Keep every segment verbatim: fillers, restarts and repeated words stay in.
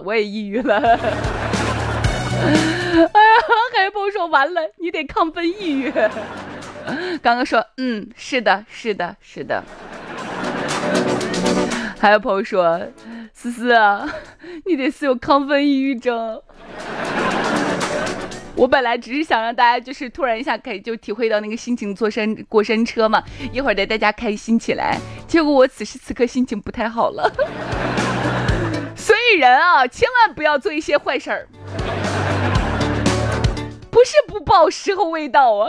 我也抑郁了。哎呀，还有朋友说完了，你得亢奋抑郁。刚刚说嗯，是的，是的，是的。还有朋友说，思思啊，你得是有亢奋抑郁症。我本来只是想让大家就是突然一下可以就体会到那个心情，坐山过山车嘛，一会儿带大家开心起来。结果我此时此刻心情不太好了。所以人啊，千万不要做一些坏事儿，不是不报时候未到啊。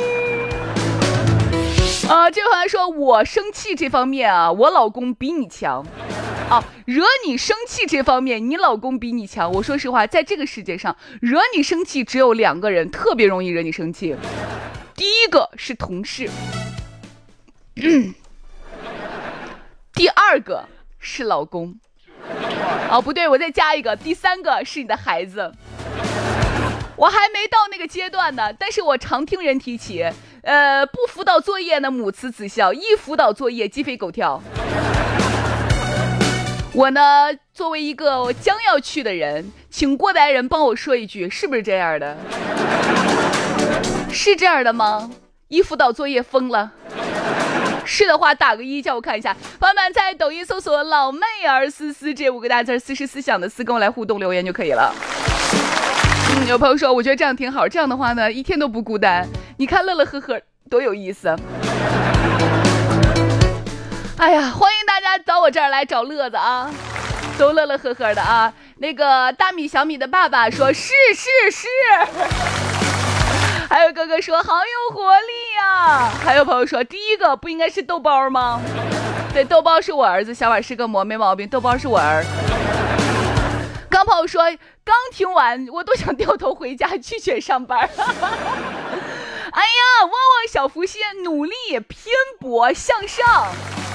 嗯、啊，这话说我生气这方面啊，我老公比你强。啊，惹你生气这方面你老公比你强。我说实话，在这个世界上惹你生气只有两个人特别容易惹你生气。第一个是同事、嗯、第二个是老公。哦，不对，我再加一个，第三个是你的孩子。我还没到那个阶段呢，但是我常听人提起，呃，不辅导作业呢母慈子孝，一辅导作业鸡飞狗跳。我呢，作为一个将要去的人，请过来人帮我说一句，是不是这样的？是这样的吗？一辅导作业疯了。是的话打个一，叫我看一下。朋友们在抖音搜索老妹儿思思这五个大字，思是思想的思，跟我来互动留言就可以了。嗯，有朋友说我觉得这样挺好，这样的话呢一天都不孤单，你看乐乐呵呵多有意思。哎呀，欢迎大家到我这儿来找乐子啊，都乐乐呵呵的啊。那个大米小米的爸爸说是是是。还有哥哥说好有活力呀。还有朋友说第一个不应该是豆包吗？对，豆包是我儿子，小碗是个馍，没毛病，豆包是我儿。刚朋友说刚听完我都想掉头回家拒绝上班。哎呀，旺旺小福星，努力拼搏向上，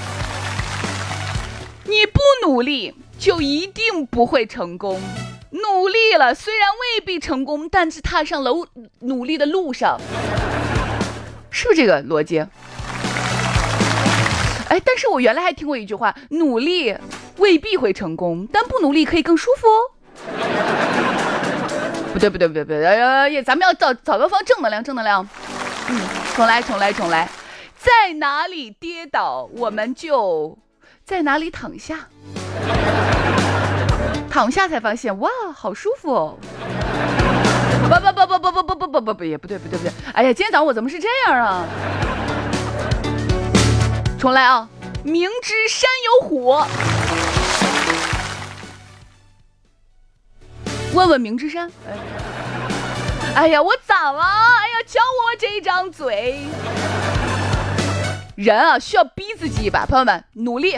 你不努力就一定不会成功，努力了虽然未必成功，但是踏上了努力的路上，是不是这个逻辑？哎，但是我原来还听过一句话，努力未必会成功，但不努力可以更舒服哦。不对不对不对不对，哎，咱们要找找个方正能量正能量。嗯，重来重来重来，在哪里跌倒我们就在哪里躺下，躺下才发现哇好舒服哦。不不不不不不不不不不不也不对不对不对，哎呀今天早上我怎么是这样啊。重来啊，明知山有虎，问问明知山。哎哎呀我咋了，哎呀教我这张嘴。人啊需要逼自己一把，朋友们努力，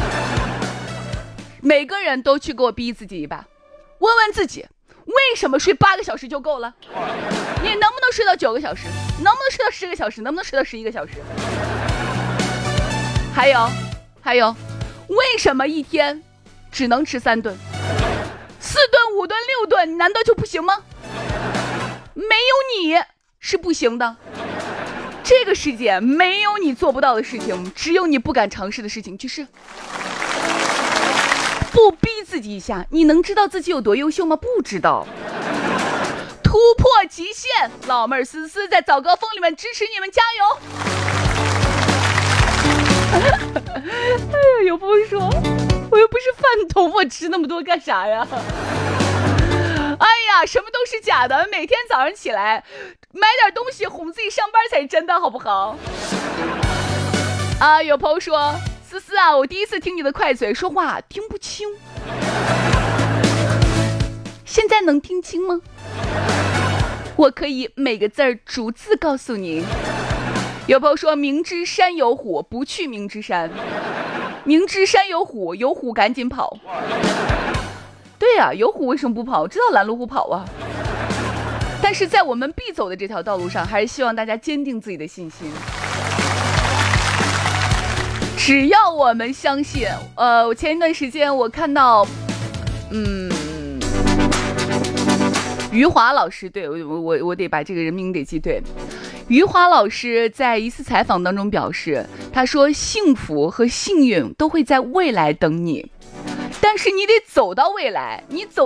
每个人都去给我逼自己一把，问问自己为什么睡八个小时就够了，你能不能睡到九个小时，能不能睡到十个小时，能不能睡到十一个小时。还有还有为什么一天只能吃三顿，四顿五顿六顿难道就不行吗？没有你是不行的，这个世界没有你做不到的事情，只有你不敢尝试的事情。就是不逼自己一下，你能知道自己有多优秀吗？不知道。突破极限，老妹儿思思在早高峰里面支持你们，加油。哎呀，有朋友说我又不是饭桶，我吃那么多干啥呀？哎呀，什么都是假的，每天早上起来买点东西哄自己上班才是真的，好不好？啊，有朋友说思思啊，我第一次听你的快嘴，说话听不清，现在能听清吗？我可以每个字儿逐字告诉你。有朋友说明知山有虎不去明知山，明知山有虎，有虎赶紧跑。对呀、啊，有虎为什么不跑？知道拦路虎跑啊。但是在我们必走的这条道路上，还是希望大家坚定自己的信心。只要我们相信，呃，我前一段时间我看到，嗯，余华老师，对我我我得把这个人名得记对。余华老师在一次采访当中表示，他说幸福和幸运都会在未来等你，但是你得走到未来，你走